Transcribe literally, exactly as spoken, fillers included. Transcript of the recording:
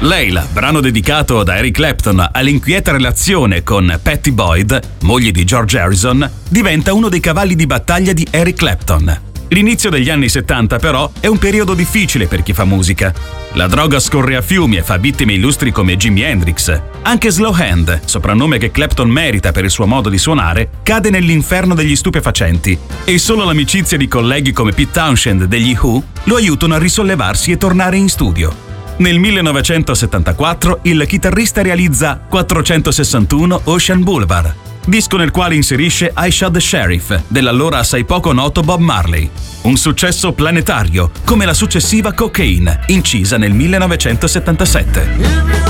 Layla, brano dedicato da Eric Clapton all'inquieta relazione con Pattie Boyd, moglie di George Harrison, diventa uno dei cavalli di battaglia di Eric Clapton. L'inizio degli anni settanta, però, è un periodo difficile per chi fa musica. La droga scorre a fiumi e fa vittime illustri come Jimi Hendrix. Anche Slow Hand, soprannome che Clapton merita per il suo modo di suonare, cade nell'inferno degli stupefacenti e solo l'amicizia di colleghi come Pete Townshend degli Who lo aiutano a risollevarsi e tornare in studio. Nel millenovecentosettantaquattro il chitarrista realizza quattrocentosessantuno Ocean Boulevard, disco nel quale inserisce I Shot the Sheriff dell'allora assai poco noto Bob Marley. Un successo planetario, come la successiva Cocaine, incisa nel millenovecentosettantasette.